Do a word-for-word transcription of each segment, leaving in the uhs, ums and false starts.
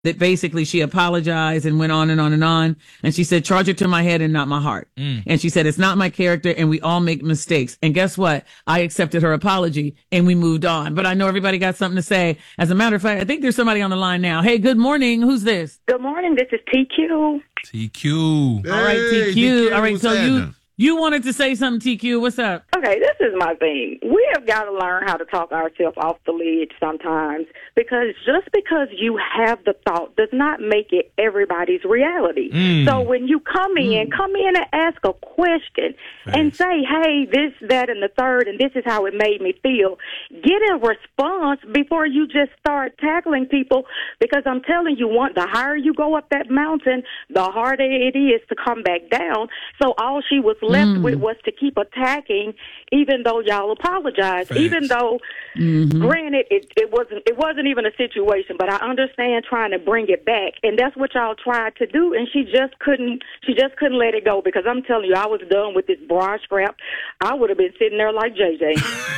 that basically she apologized and went on and on and on. And she said, charge it to my head and not my heart. Mm. And she said, it's not my character and we all make mistakes. And guess what? I accepted her apology and we moved on. But I know everybody got something to say. As a matter of fact, I think there's somebody on the line now. Hey, good morning. Who's this? Good morning. This is T Q. T Q. Hey, all right, T Q. T Q. All right, so you... You wanted to say something, T Q. What's up? Okay, this is my thing. We have got to learn how to talk ourselves off the ledge sometimes, because just because you have the thought does not make it everybody's reality. Mm. So when you come in, mm. come in and ask a question Thanks. and say, hey, this, that, and the third, and this is how it made me feel. Get a response before you just start tackling people, because I'm telling you, one, the higher you go up that mountain, the harder it is to come back down. So all she was left mm. with was to keep attacking, even though y'all apologized, Thanks. even though, mm-hmm. granted, it, it wasn't it wasn't even a situation, but I understand trying to bring it back, and that's what y'all tried to do, and she just couldn't she just couldn't let it go, because I'm telling you, I was done with this bra scrap. I would have been sitting there like J J.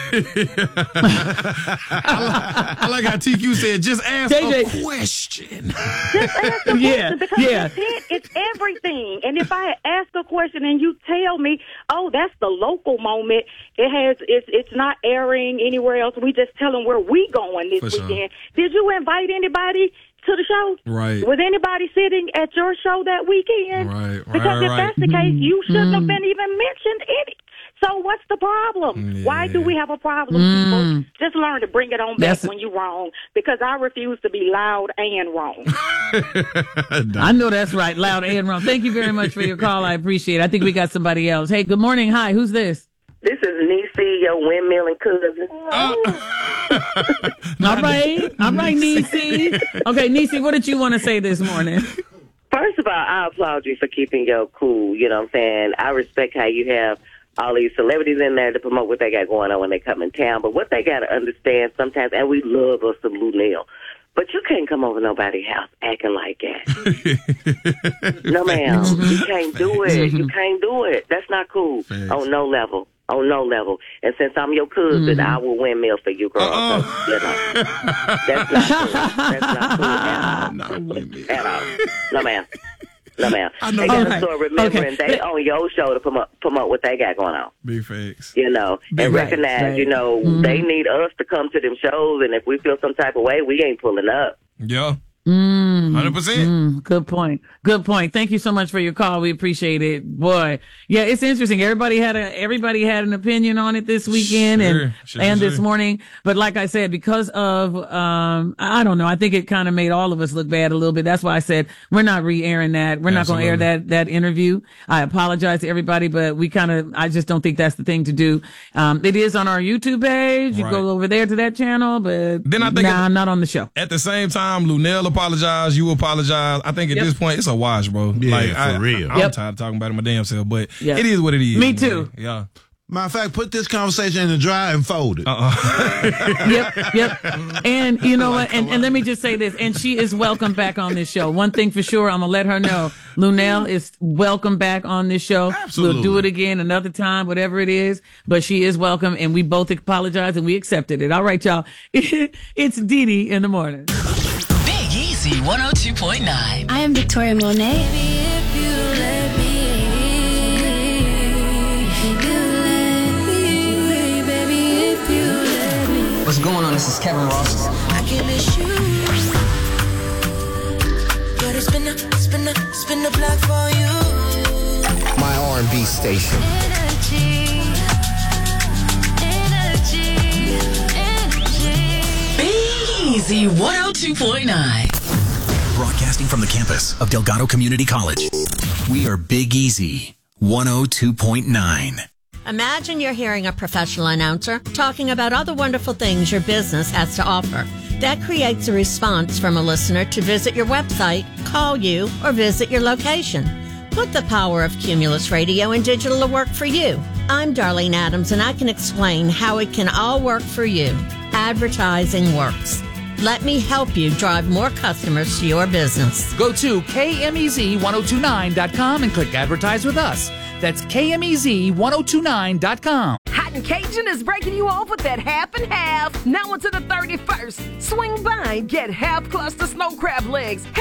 I, I like how T Q said, just ask J J. a question. Just ask a yeah, question, because yeah. it's, it's everything. And if I ask a question and you tell me, oh, that's the local moment, it has it's it's not airing anywhere else, we just tell them where we going this For weekend. Sure. Did you invite anybody to the show? Right. Was anybody sitting at your show that weekend? Right. Because right, if right. that's the case, you shouldn't mm. have been even mentioned in it. So what's the problem? Yeah. Why do we have a problem, mm. people? Just learn to bring it on back That's... when you're wrong, because I refuse to be loud and wrong. I know that's right, loud and wrong. Thank you very much for your call. I appreciate it. I think we got somebody else. Hey, good morning. Hi, who's this? This is Niecy, your windmill and cousin. Oh. all right. All right, Niecy. Okay, Niecy, what did you want to say this morning? First of all, I applaud you for keeping your cool. You know what I'm saying? I respect how you have all these celebrities in there to promote what they got going on when they come in town. But what they got to understand sometimes, and we love us some Lunel, but you can't come over nobody's house acting like that. No, ma'am. You can't do it. You can't do it. That's not cool. Thanks. On no level. On no level. And since I'm your cousin, mm-hmm. I will windmill for you, girl. Uh-uh. So, you know, that's not cool. That's not cool at all. Not at all. No, ma'am. No, ma'am. I know. They got to right. start remembering okay. they on your show to promote, promote what they got going on. Big facts. You know, Big and right, recognize, right. you know, mm-hmm. they need us to come to them shows, and if we feel some type of way, we ain't pulling up. Yeah. Mm, one hundred percent. Mm, good point. Good point. Thank you so much for your call. We appreciate it. Boy. Yeah, it's interesting. Everybody had a, everybody had an opinion on it this weekend sure, and, sure, and sure. this morning. But like I said, because of, um, I don't know, I think it kind of made all of us look bad a little bit. That's why I said we're not re-airing that. We're Absolutely. not going to air that, that interview. I apologize to everybody, but we kind of, I just don't think that's the thing to do. Um, it is on our YouTube page. You right. go over there to that channel, but then I think nah, not on the show. At the same time, Lunel apologized. You apologize. I think at yep. this point it's a wash, bro. Yeah, like, for I, real. I, I'm yep. tired of talking about it my damn self, but yep. it is what it is. Me too. Man. Yeah. Matter of fact, put this conversation in the dryer and fold it. Uh-uh. yep, yep. And you know what? And, and let me just say this. And she is welcome back on this show. One thing for sure, I'm gonna let her know. Lunel is welcome back on this show. Absolutely. We'll do it again another time, whatever it is. But she is welcome, and we both apologize and we accepted it. All right, y'all. It's Dee Dee in the morning. Big Easy one oh two point nine. I am Victoria Monet. What's going on? This is Kevin Ross. I can miss you. Gotta spin the, spin the, spin the block for you. My R and B station. Energy, energy, energy. Big Easy one oh two point nine. Broadcasting from the campus of Delgado Community College. We are Big Easy one oh two point nine. Imagine you're hearing a professional announcer talking about all the wonderful things your business has to offer. That creates a response from a listener to visit your website, call you, or visit your location. Put the power of Cumulus Radio and digital to work for you. I'm Darlene Adams, and I can explain how it can all work for you. Advertising works. Let me help you drive more customers to your business. Go to K M E Z ten twenty-nine dot com and click Advertise with Us. That's K M E Z ten twenty-nine dot com. Hot Latin Cajun is breaking you off with that half and half. Now until the thirty-first. Swing by and get half cluster snow crab legs.